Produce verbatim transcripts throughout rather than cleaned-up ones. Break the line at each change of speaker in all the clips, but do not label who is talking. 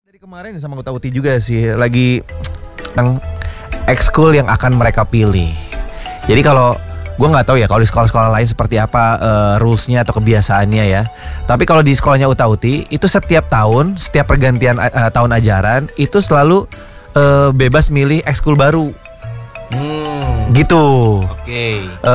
Dari kemarin sama Uta Uti juga sih lagi tentang ekskul yang akan mereka pilih. Jadi kalau gue nggak tahu ya kalau di sekolah-sekolah lain seperti apa uh, rulesnya atau kebiasaannya ya. Tapi kalau di sekolahnya Uta Uti itu setiap tahun, setiap pergantian uh, tahun ajaran itu selalu uh, bebas milih ekskul baru. Hmm. Gitu.
Oke. Okay.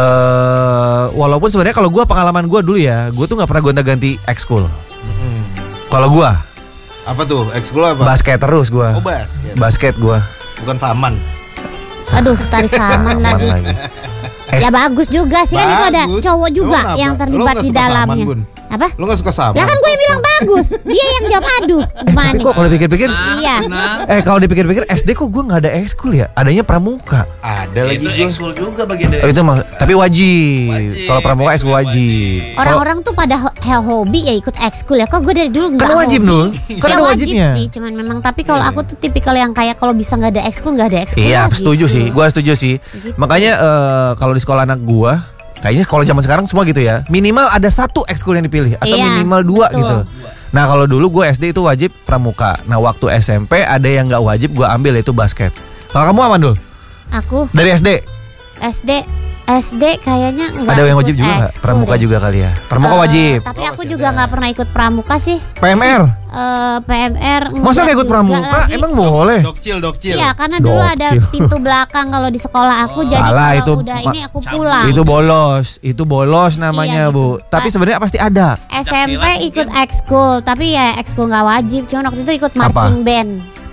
Uh, walaupun sebenarnya kalau gue pengalaman gue dulu ya, gue tuh nggak pernah gonta-ganti ekskul. Hmm. Kalau gue
apa tuh? Ekskul apa?
Basket terus gue.
Oh basket.
Basket gue.
Bukan saman.
Aduh, tari saman lagi. lagi. Ya bagus juga sih, kan itu ada cowok juga yang terlibat di dalamnya.
Saman,
apa?
Lu gak suka saman?
Lah kan gue bilang bagus. Dia yang jawab aduh. Gimana?
Tapi kok kalau dipikir-pikir
nah, iya.
Eh kalau dipikir-pikir S D kok gue gak ada ekskul ya? Adanya pramuka.
Ada lagi
itu ekskul juga bagian dari
oh, itu mah, tapi wajib, wajib. Kalau pramuka ekskul wajib.
Orang-orang tuh pada ho- hobi ya ikut ekskul ya. Kok gue dari dulu gak
kan wajib Nul. Kan
ya,
ada
wajib
wajibnya
sih. Cuman memang tapi kalau aku tuh tipikal yang kayak kalau bisa gak ada ekskul gak ada ekskul.
Iya setuju gitu. sih. Gue setuju sih gitu. Makanya uh, kalau di sekolah anak gue, kayaknya sekolah zaman sekarang semua gitu ya. Minimal ada satu ekskul yang dipilih atau iya, minimal dua betul. Gitu. Nah kalau dulu gue S D itu wajib pramuka. Nah waktu S M P ada yang nggak wajib gue ambil yaitu basket. Kalau kamu apa Dul?
Aku
dari S D.
S D S D kayaknya enggak.
Ada yang wajib juga nggak? Pramuka deh. Juga kali ya. Pramuka uh, wajib.
Tapi aku juga nggak pernah ikut pramuka sih.
P M R.
Uh, P M R.
Masa nggak ikut pramuka? Lagi. Emang boleh?
Dokcil, dokcil.
Iya, karena dulu dokcil. Ada pintu belakang kalau di sekolah aku. Oh. Jadi
Salah,
kalau
itu
udah ini aku pulang.
Itu bolos, itu bolos namanya iya, gitu. Bu. Tapi sebenarnya pasti ada.
S M P ikut ekskul, tapi ya ekskul nggak wajib. Cuma waktu itu ikut marching Apa? Band.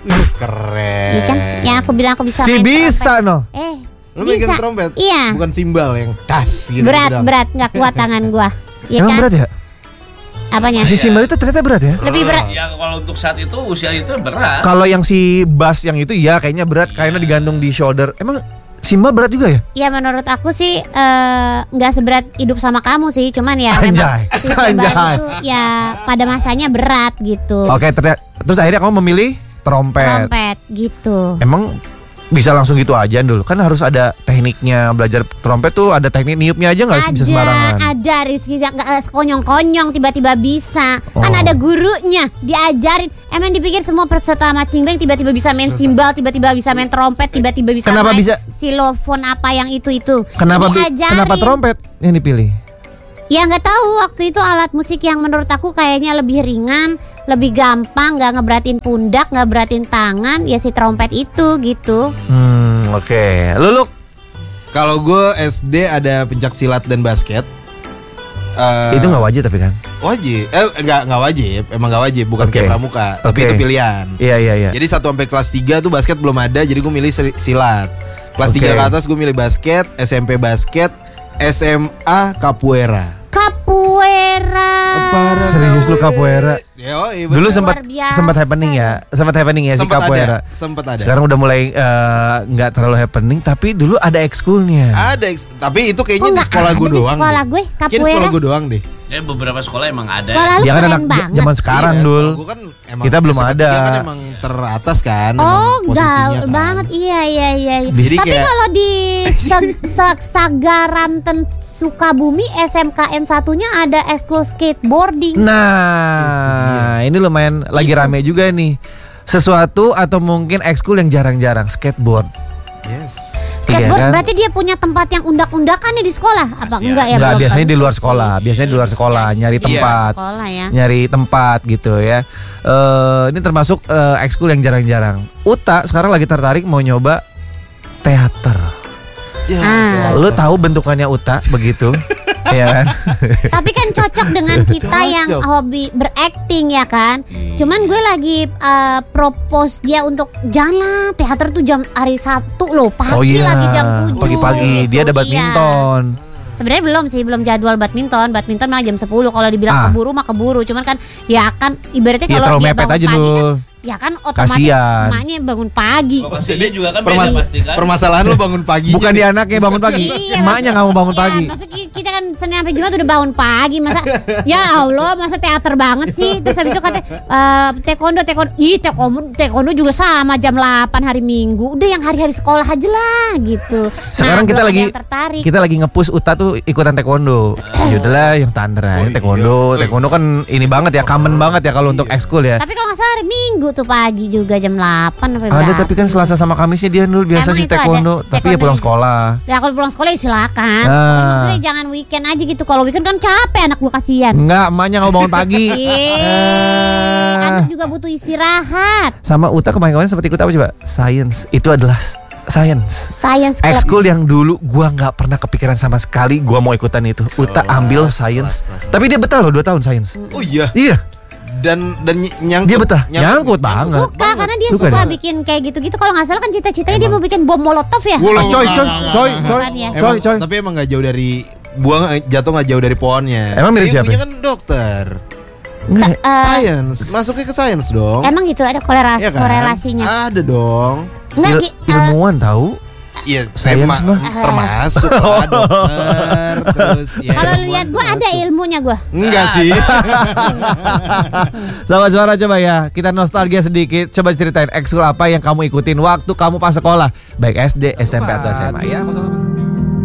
Keren.
Iya kan? Yang aku bilang aku bisa.
Si bisa no.
Eh.
Lu megang trompet?
Iya.
Bukan simbal yang das gitu.
Berat, gitu berat, nggak kuat tangan gua.
Ya Emang kan? Berat ya?
Apanya?
Si simbal itu ternyata berat ya?
Lebih berat.
Ya kalau untuk saat itu usia itu berat.
Kalau yang si bass yang itu ya kayaknya berat, iya. Kayaknya digantung di shoulder. Emang simbal berat juga ya?
Ya menurut aku sih nggak uh, seberat hidup sama kamu sih, cuman ya
Anjay.
Memang si simbal itu ya pada masanya berat gitu.
Oke, ternyata terus akhirnya kamu memilih trompet.
Trompet gitu.
Emang bisa langsung gitu aja dulu. Kan harus ada tekniknya. Belajar trompet tuh ada teknik niupnya aja gak bisa sembarangan.
Ada Rizky, gak sekonyong-konyong tiba-tiba bisa. oh. Kan ada gurunya, diajarin. Emang dipikir semua peserta marching band tiba-tiba bisa main simbal, tiba-tiba bisa main trompet, tiba-tiba bisa
Kenapa
main
bisa?
silofon apa yang itu-itu.
Kenapa bi- Kenapa trompet yang dipilih?
Ya gak tahu, waktu itu alat musik yang menurut aku kayaknya lebih ringan, lebih gampang, gak ngeberatin pundak, gak beratin tangan. Ya si trompet itu gitu.
Hmm oke okay. Lulu?
Kalau gue S D ada pencak silat dan basket. uh,
Itu gak wajib tapi kan?
Wajib, eh gak, gak wajib, emang gak wajib. Bukan okay. kayak pramuka, okay. Tapi itu pilihan.
Iya iya iya.
Jadi satu sampai kelas tiga tuh basket belum ada. Jadi gue milih silat. Kelas okay. tiga ke atas gue milih basket. S M P basket. S M A capoeira.
Capoeira.
Serius lu capoeira?
Yo, iya
dulu sempat sempat happening ya, sempat happening ya si capoeira.
Sempat ada.
Sekarang udah mulai nggak uh, terlalu happening, tapi dulu ada ekskulnya.
Ada, tapi itu kayaknya oh, di sekolah gue doang.
Di sekolah gue capoeira.
Kayaknya di sekolah gue doang deh.
Ya beberapa sekolah emang ada.
Dia kan anak zaman sekarang
iya,
dul.
Kan
kita belum ada.
Kan emang teratas kan.
Oh, gaul kan. Banget. Iya iya iya.
Jadi
tapi
kayak...
kalau di Sagaranten Sukabumi S M K N satunya ada ekskul skateboarding.
Nah, ini lumayan itu. Lagi rame juga nih. Sesuatu atau mungkin ekskul yang jarang-jarang, skateboard.
Yes.
Skateboard iya, kan? Berarti dia punya tempat yang undak-undakan nih di sekolah? Apa
Masih
enggak ya?
Enggak, biasanya di luar sekolah. Biasanya di luar sekolah, ya, nyari tempat.
Sekolah, ya. Nyari
tempat gitu ya. Uh, ini termasuk uh, ekskul yang jarang-jarang. Uta sekarang lagi tertarik mau nyoba teater.
Ah.
Lu tahu bentukannya Uta begitu? Iya kan?
Tapi kan cocok dengan kita cocok. Yang hobi berakting ya kan. hmm. Cuman gue lagi uh, propose dia untuk jalan teater tuh jam hari Sabtu loh. Pagi oh, iya. Lagi jam tujuh.
Pagi-pagi gitu, dia ada badminton. Iya.
Sebenarnya belum sih, belum jadwal badminton. Badminton mah jam sepuluh. Kalau dibilang ah. keburu mah keburu. Cuman kan ya kan ibaratnya
ya,
kalau dia bangun
aja
pagi
dulu.
kan ya kan otomatis
Kasian.
emaknya bangun pagi.
Oh, dia juga kan
Permas-
beda pasti kan.
Permasalahan lu bangun pagi.
Bukan dia anaknya bangun pagi.
Iya,
emaknya enggak mau bangun
iya,
pagi.
Maksudnya kita kan Senin sampai Jumat udah bangun pagi. Masa ya Allah, masa teater banget sih. Terus habis itu kata uh, taekwondo, taekwondo. Ih, taekwondo, taekwondo juga sama jam delapan hari Minggu. Udah yang hari-hari sekolah aja lah gitu.
Sekarang
nah,
kita lagi kita lagi nge-push Uta tuh ikutan taekwondo. Ya udahlah yang standar aja taekwondo. Taekwondo kan ini banget ya, common banget ya kalau untuk ekskul ya.
Tapi kalau enggak salah hari Minggu Minggu tuh pagi juga jam delapan sampai
Ada
berapa.
tapi kan Selasa sama Kamisnya dia dulu biasa
Emang
sih
itu ada?
taekwondo, tapi ya
Taekwondo
pulang
ya?
sekolah.
Ya kalau pulang sekolah ya silakan.
Ah.
Pokoknya maksudnya jangan weekend aja gitu. Kalau weekend kan capek anak gua kasihan.
Enggak, emaknya nggak mau bangun pagi.
Yeay,
Ah.
anak juga butuh istirahat.
Sama Uta kemarin-kemarin seperti ikut apa coba? Science. Itu adalah science.
Science club.
Ekskul yang dulu gua nggak pernah kepikiran sama sekali gua mau ikutan itu. Uta
Kelas,
ambil
kelas,
science.
kelas.
Tapi dia betah loh dua tahun science.
Oh iya.
Iya,
Dan dan ny- nyangkut.
Dia betah. Nyangkut banget.
Suka karena dia
Suka
suka,
dia.
bikin kayak gitu-gitu. Kalau nggak salah kan cita-citanya dia mau bikin bom molotov ya.
Wah,
Ah, coy, coy, coy, coy,
Bukan ya.
coy,
Emang,
coy.
tapi emang gak jauh dari buang jatuh nggak jauh dari pohonnya.
Emang mirip
Dia
siapa?
punya kan dokter.
Nggak.
Eh,
Science, masuknya ke science dong.
Emang gitu ada korelasi,
Iya kan?
korelasinya.
Ada dong.
Enggak
Il-
Gi, eh,
ilmuwan tahu.
Iya,
Science
emang
mah.
termasuk lah dokter terus ya.
kalau
ilmuwan
lihat gua ada
termasuk.
ilmunya gua.
Enggak sih.
Sahabat Suara coba ya, kita nostalgia sedikit. Coba ceritain ekskul apa yang kamu ikutin waktu kamu pas sekolah, baik S D, S M P atau S M A ya.